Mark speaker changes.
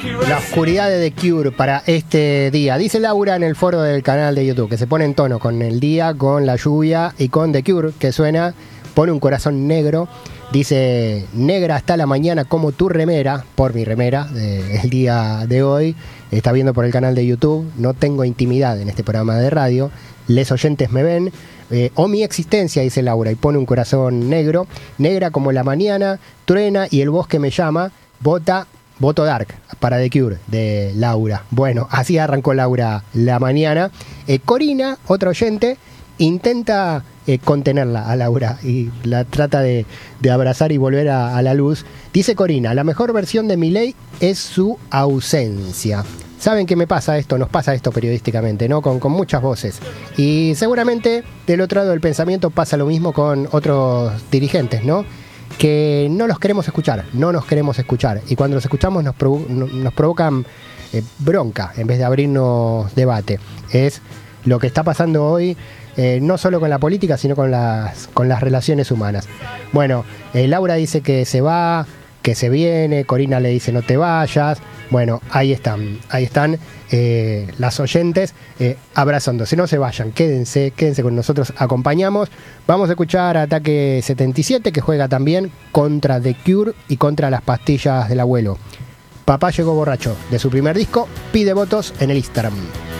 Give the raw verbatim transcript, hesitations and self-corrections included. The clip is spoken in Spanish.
Speaker 1: La oscuridad de The Cure para este día. Dice Laura en el foro del canal de YouTube que se pone en tono con el día, con la lluvia y con The Cure, que suena, pone un corazón negro. Dice, negra hasta la mañana como tu remera, por mi remera del día de hoy. Está viendo por el canal de YouTube. No tengo intimidad en este programa de radio. Les oyentes me ven. Eh, o mi existencia, dice Laura, y pone un corazón negro. Negra como la mañana, truena y el bosque me llama. Vota, voto dark para The Cure, de Laura. Bueno, así arrancó Laura la mañana. Eh, Corina, otra oyente, intenta eh, contenerla a Laura y la trata de, de abrazar y volver a, a la luz. Dice Corina, la mejor versión de Milei es su ausencia. Saben que me pasa esto, nos pasa esto periodísticamente, ¿no? Con, con muchas voces. Y seguramente del otro lado del pensamiento pasa lo mismo con otros dirigentes, ¿no? Que no los queremos escuchar, no nos queremos escuchar. Y cuando los escuchamos nos, provo- nos provocan eh, bronca en vez de abrirnos debate. Es lo que está pasando hoy, eh, no solo con la política, sino con las, con las relaciones humanas. Bueno, eh, Laura dice que se va, que se viene, Corina le dice no te vayas. Bueno, ahí están, ahí están eh, las oyentes eh, abrazándose. No se vayan, quédense, quédense con nosotros, acompañamos. Vamos a escuchar a Ataque setenta y siete, que juega también contra The Cure y contra las pastillas del abuelo. Papá llegó borracho, de su primer disco, pide votos en el Instagram.